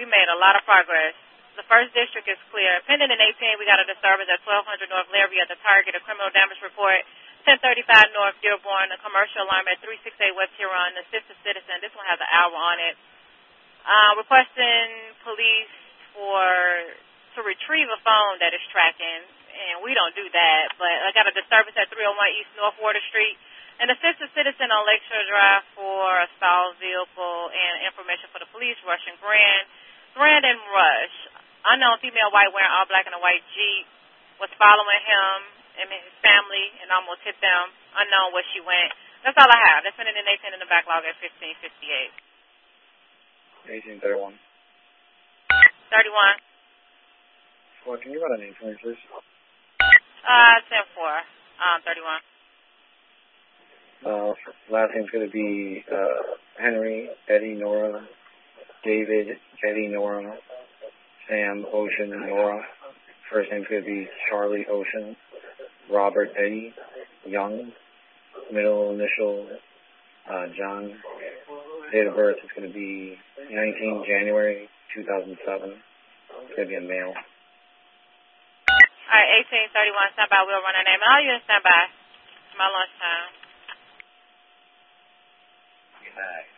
We made a lot of progress. The first district is clear. Pending in 18, we got a disturbance at 1200 North Larry at the Target, a criminal damage report, 1035 North Dearborn, a commercial alarm at 368 West Huron, assist a citizen. This one has an hour on it. Requesting police to retrieve a phone that is tracking, and we don't do that, but I got a disturbance at 301 East North Water Street, and assist a citizen on Lakeshore Drive for a stalled vehicle and information for the police, Rush and Grand and Rush. Unknown female white wearing all black in a white Jeep was following him and his family and almost hit them. Unknown where she went. That's all I have. That's pending in 18 in the backlog at 1558. 1831. 31. Well, can you run a name for me, please? 10-4. 31. Last name's going to be Henry, Eddie, Nora, David, Eddie, Nora, Sam, Ocean, Nora. First name's going to be Charlie, Ocean, Robert, Eddie, Young. Middle initial, John. Date of birth is going to be 19 January 2007. It's going to be a male. All right, 1831, stand by. We'll run our name. All you in stand by. It's my lunchtime. Good night.